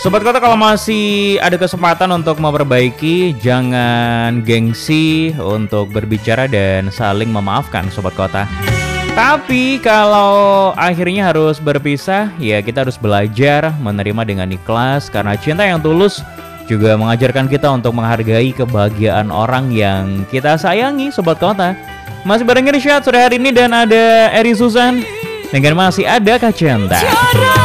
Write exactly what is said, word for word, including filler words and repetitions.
Sobat Kota, kalau masih ada kesempatan untuk memperbaiki, jangan gengsi untuk berbicara dan saling memaafkan, Sobat Kota. Tapi kalau akhirnya harus berpisah, ya kita harus belajar menerima dengan ikhlas, karena cinta yang tulus juga mengajarkan kita untuk menghargai kebahagiaan orang yang kita sayangi, Sobat Kota. Masih bareng Irsyad sore hari ini dan ada Eri Susan dengan masih ada Kak Cinta.